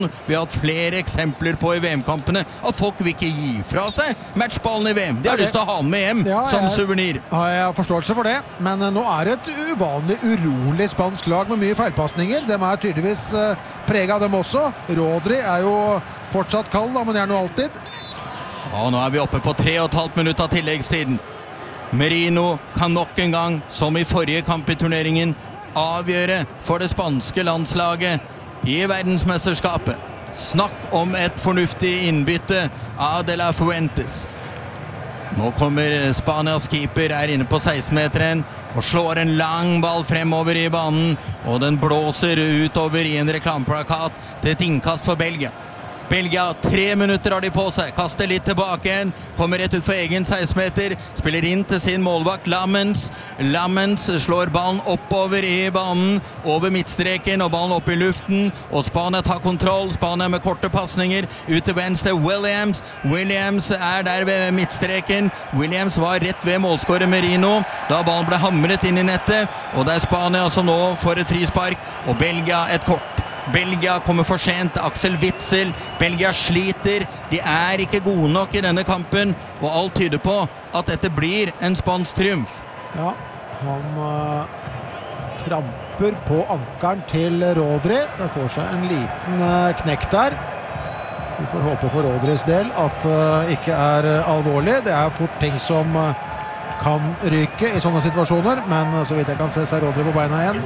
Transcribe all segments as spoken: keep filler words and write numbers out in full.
Vi har hatt flere eksempler på i V M-kampene at folk vil ikke gi fra seg matchballen i V M. De har lyst til å ha den med hjem ja, som suvenir. Har jeg forståelse for det, men nå er det et uvanlig urolig spansk lag med mye feilpasninger. De er tydeligvis preget av dem også. Rodri er jo fortsatt kald, da, men det er noe alltid. Ja, nå er vi oppe på tre og et halvt minutt av tilleggstiden. Merino kan nok en gang, som i forrige kamp i turneringen, avgjøre for det spanske landslaget i verdensmesterskapet. Snakk om et fornuftig innbytte av De La Fuentes. Nå kommer Spanias keeper, er inne på seksten-meteren og slår en lang ball fremover i banen, og den blåser utover i en reklameplakat til et innkast for Belgia. Belgia, tre minutter har de på seg, kaster litt tilbake igjen, kommer rett ut for egen seksten-meter, spiller inn til sin målvakt Lammens. Lammens slår ballen oppover i banen, over midtstreken og ballen opp i luften, og Spania tar kontroll. Spania med korte passninger, ut til venstre Williams. Williams er der ved midtstreken. Williams var rett ved målskårer Merino da ballen ble hamret inn i nettet, og det er Spania som nå får et frispark, og Belgia et kort. Belgia kommer for sent, Axel Witsel. Belgia sliter, de er ikke gode nok i denne kampen, og alt tyder på at dette blir en spansk triumf. Ja, han uh, tramper på ankeren til Rodri. Det får seg en liten uh, knekk der. Vi får håpe for Rodris del at det uh, ikke er uh, alvorlig. Det er fort ting som uh, kan ryke i sånne situasjoner, men uh, så vidt jeg kan se, så er Rodri på beina igjen.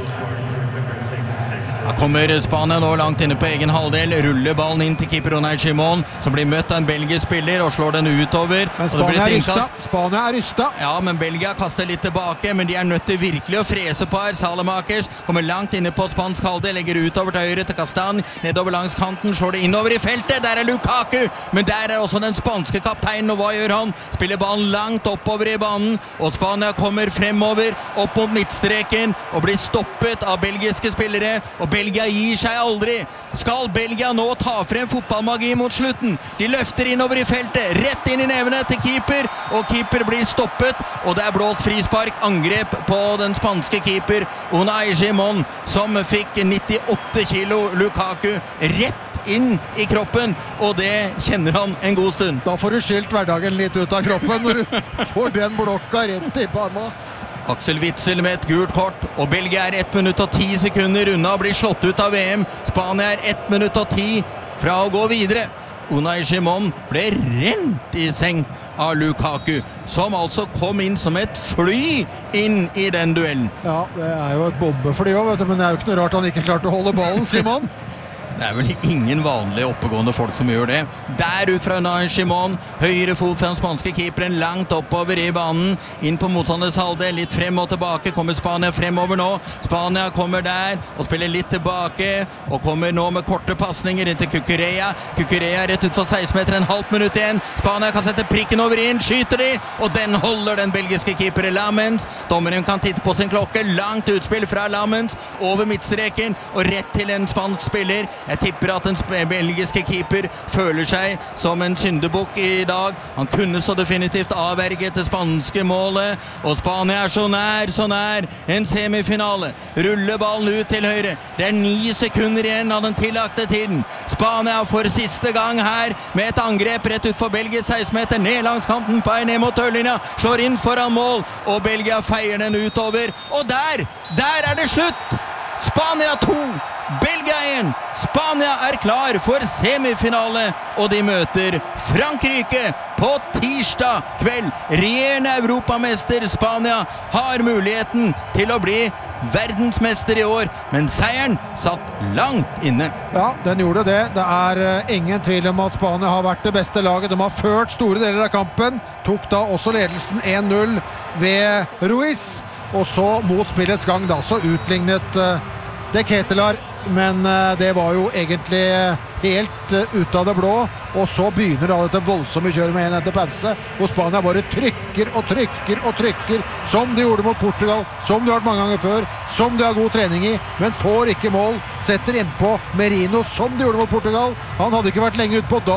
Da kommer Spania nå langt inne på egen halvdel, ruller ballen inn til keeper Unai Simon, som blir møtt av en belgisk spiller og slår den utover. Men Spania er rystet. Spania er rystet. Ja, men Belgia kaster litt tilbake, men de er nødt til virkelig å frese på her. Salemakers kommer langt inne på spansk halvdel, legger utover til høyre til Castan, nedover langs kanten, slår det innover i feltet. Der er Lukaku, men der er også den spanske kapteinen, og hva gjør han? Spiller ballen langt oppover i banen, og Spania kommer fremover, opp mot midtstreken, og blir stoppet av belgiske spillere, og Belgia gir seg aldri. Skal Belgia nå ta frem fotballmagi mot slutten? De løfter innover i feltet, rett inn i nevene til keeper, og keeper blir stoppet, og det er blåst frispark, angrep på den spanske keeper Unai Simon, som fikk nittiåtte kilo Lukaku rett inn i kroppen, og det kjenner han en god stund. Da får du skilt hverdagen litt ut av kroppen når du får den blokka rett i panna. Axel Witsel med et gult kort, og Belgia er ett minutt og ti sekunder unna å bli slått ut av V M. Spania er ett minutt og ti fra å gå videre. Unai Simon ble rent i seng av Lukaku, som altså kom inn som et fly inn i den duellen. Ja, det er jo et bombefly også, men det er jo ikke noe rart han ikke klarte å holde ballen, Simon. Det er vel ingen vanlige oppegående folk som gjør det. Der ut fra Unai Simon, høyre fot fra den spanske keeperen, langt oppover i banen, inn på motstanders halvdel, litt frem og tilbake, kommer Spania fremover nå. Spania kommer der og spiller litt tilbake, og kommer nå med korte passninger inn til Cucurella. Cucurella rett ut for seksten-meter, en halvt minutt igjen. Spania kan sette prikken over inn, skyter de, og den holder den belgiske keeperen Lammens. Dommeren kan titte på sin klokke, langt utspill fra Lammens, over midtstreken, og rett til en spansk spiller. Jeg tipper at den belgiske keeper føler seg som en syndebukk i dag. Han kunne så definitivt avverget det spanske målet, og Spania er så nær, så nær en semifinale. Ruller ballen ut til høyre. Det er ni sekunder igjen av den tillagte tiden. Spania for siste gang her med et angrep rett ut for Belgias seksten-meter, ned langs kanten på en ned mot tørlinja, slår inn foran mål, og Belgia feier den utover. Og der, der er det slutt! Spania to, Belgia én. Spania er klar for semifinale, og de møter Frankrike på tirsdag kveld. Regjerende europamester Spania har muligheten til å bli verdensmester i år, men seieren satt langt inne. Ja, den gjorde det. Det er uh, ingen tvil om at Spania har vært det beste laget. De har ført store deler av kampen, tok da også ledelsen en null ved Ruiz, og så mot spillets gang da så utlignet uh, De Ketelar, men uh, det var jo egentlig uh, helt uh, ut av det blå, og så begynner da dette voldsomme kjøret med en etter pause, hvor Spania bare trykker og trykker og trykker, som de gjorde mot Portugal, som de har vært mange ganger før, som de har god trening i, men får ikke mål, setter innpå Merino, som de gjorde mot Portugal. Han hadde ikke vært lenge ut på da,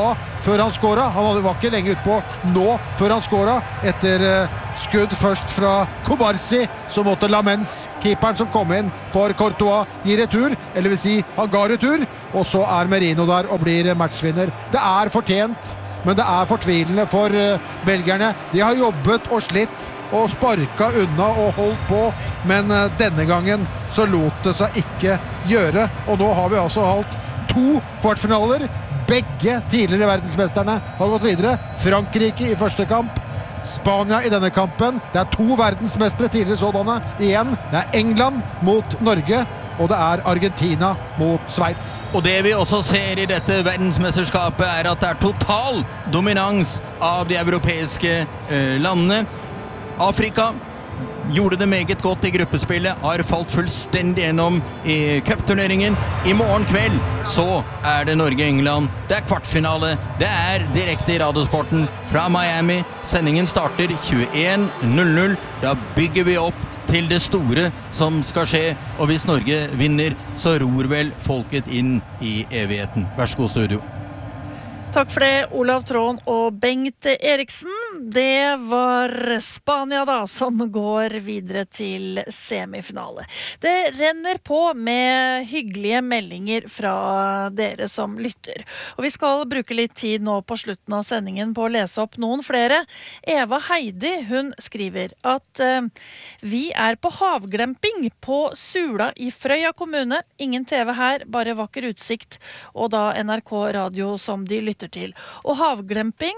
før han skåret. Han var ikke lenge ut på nå før han skåret. Etter skudd først fra Kobarsi, så måtte Lamens, keeperen som kom inn for Courtois, gi retur, eller vil si han ga retur, og så er Merino der og blir matchvinner. Det er fortjent, men det er fortvilende for belgierne. De har jobbet og slitt og sparket unna og holdt på, men denne gangen så lot det seg ikke gjøre, og nå har vi altså holdt to kvartfinaler. Begge tidligere verdensmesterne har gått videre. Frankrike i første kamp, Spania i denne kampen. Det er to verdensmestere tidligere sådanne igjen. Det er England mot Norge, og det er Argentina mot Sveits. Og det vi også ser i dette verdensmesterskapet er at det er total dominans av de europeiske eh, landene. Afrika gjorde det meget godt i gruppespillet, har falt fullstendig gjennom i cupturneringen. I morgen kveld så er det Norge-England. Det er kvartfinale. Det er direkte i radiosporten fra Miami. Sendingen starter tjueen null null. Da bygger vi opp til det store som skal skje, og hvis Norge vinner, så ror vel folket inn i evigheten. Vær så god, studio. Takk for det, Olav Tråen og Bengt Eriksen. Det var Spania da, som går videre til semifinale. Det renner på med hyggelige meldinger fra dere som lytter. Og vi skal bruke litt tid nå på slutten av sendingen på å lese opp noen flere. Eva Heidi, hun skriver at uh, vi er på havglemping på Sula i Frøya kommune. Ingen T V her, bare vakker utsikt, og da N R K radio som de lytter til. Og havglemping,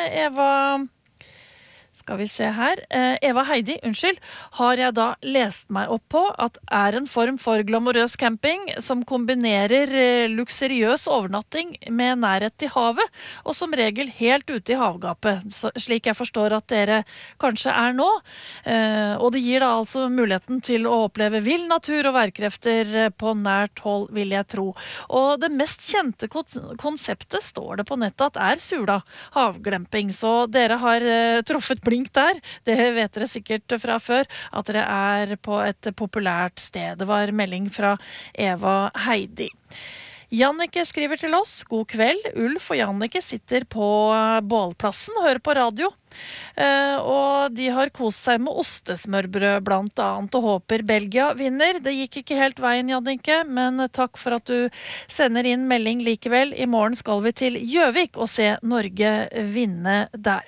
Eva skal vi se her, Eva Heidi, unnskyld, har jeg da lest meg opp på at er en form for glamorøs camping som kombinerer luksuriøs overnatting med nærhet til havet, og som regel helt ute i havgapet, så, slik jeg forstår at dere kanskje er nå. Eh, og det gir da altså muligheten til å oppleve vill natur og værkrefter på nært hold, vil jeg tro. Og det mest kjente konseptet står det på nettet at er Sula havglemping, så dere har eh, truffet blink der. Det vet dere sikkert fra før, at dere er på et populært sted. Det var melding fra Eva Heidi. Jannike skriver til oss, god kveld. Ulf og Jannike sitter på bålplassen og hører på radio. Uh, og de har kost seg med ostesmørbrød blant annet, og håper Belgia vinner. Det gikk ikke helt veien, Jannike, men takk for at du sender inn melding likevel. I morgen skal vi til Gjøvik og se Norge vinne der.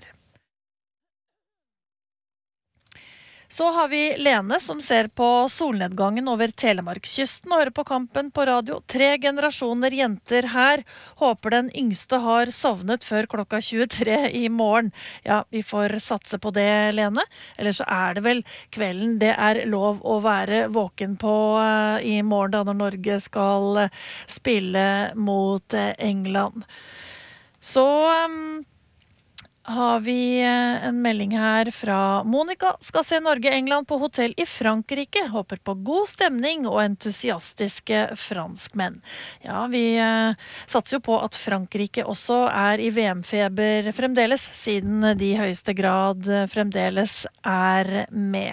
Så har vi Lene som ser på solnedgangen over Telemarkskysten og hører på kampen på radio. Tre generasjoner jenter her. Håper den yngste har sovnet før klokka tjuetre i morgen. Ja, vi får satse på det, Lene. Eller så er det vel kvelden det er lov å være våken på uh, i morgen da når Norge skal uh, spille mot uh, England. Så... Um, har vi en melding her fra Monica. Skal se Norge-England på hotell i Frankrike. Håper på god stemning og entusiastiske franskmenn. Ja, vi eh, satser jo på at Frankrike også er i V M-feber fremdeles, siden de i høyeste grad fremdeles er med.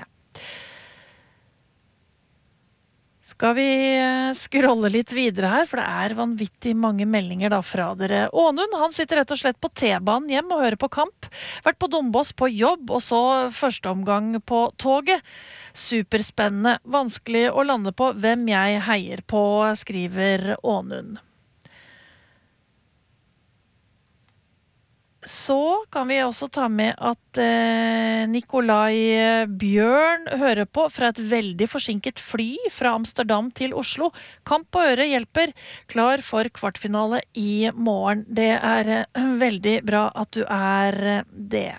Skal vi scrolle litt videre her, for det er vanvittig mange meldinger da fra dere. Ånund, han sitter rett og slett på T-banen hjem og hører på kamp. Vært på Dombås på jobb, og så første omgang på toget. Superspennende. Vanskelig å lande på hvem jeg heier på, skriver Ånund. Så kan vi også ta med at eh, Nikolai Bjørn hører på fra et veldig forsinket fly fra Amsterdam til Oslo. Kamp på øret hjelper. Klar for kvartfinale i morgen. Det er eh, veldig bra at du er eh, det.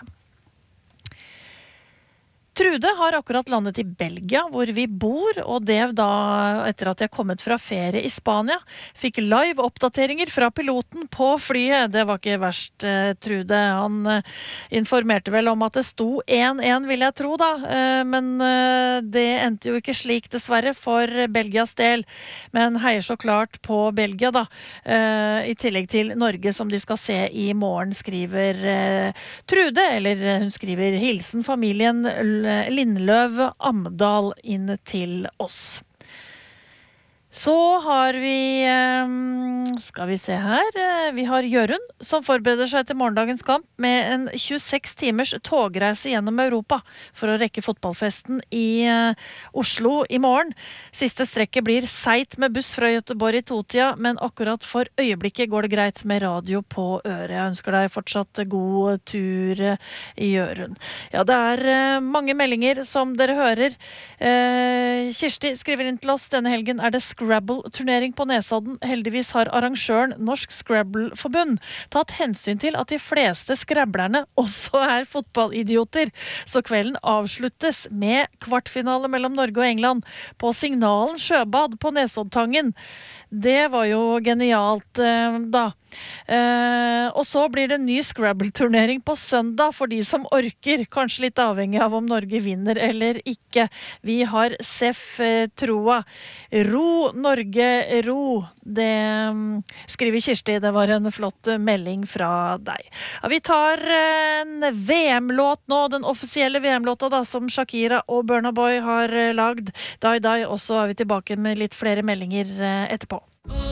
Trude har akkurat landet i Belgia, hvor vi bor, og det da etter at jeg kommet fra ferie i Spania. Fikk live oppdateringer fra piloten på flyet. Det var ikke verst, eh, Trude. Han eh, informerte vel om at det sto én én, vil jeg tro da. Eh, men eh, det endte jo ikke slik, dessverre, for Belgias del. Men heier så klart på Belgia da. Eh, I tillegg til Norge, som de skal se i morgen, skriver eh, Trude. Eller hun skriver hilsen familien... Lindløv Amdal inn til oss. Så har vi, skal vi se her, vi har Jørund som forbereder seg til morgendagens kamp med en tjueseks timers togreise gjennom Europa for å rekke fotballfesten i Oslo i morgen. Siste strekket blir seit med buss fra Göteborg i totida, men akkurat for øyeblikket går det greit med radio på øret. Jeg ønsker deg fortsatt god tur i Jørund. Ja, det er mange meldinger som dere hører. Kirsti skriver inn til oss, denne helgen er det Scrabble-turnering på Nesodden. Heldigvis har arrangøren Norsk Scrabble-forbund tatt hensyn til at de fleste skrablerne også er fotballidioter. Så kvelden avsluttes med kvartfinale mellom Norge og England på Signalen Sjøbad på Nesoddtangen. Det var jo genialt da. Uh, og så blir det en ny Scrabble-turnering på søndag for de som orker, kanskje litt avhengig av om Norge vinner eller ikke. Vi har Seff uh, Troa. Ro, Norge, ro. Det um, skriver Kirsti, det var en flott melding fra deg. Ja, vi tar uh, en V M-låt nå, den offisielle V M-låta da, som Shakira og Burna Boy har uh, lagd. Dai Dai, og så er vi tilbake med litt flere meldinger uh, etterpå.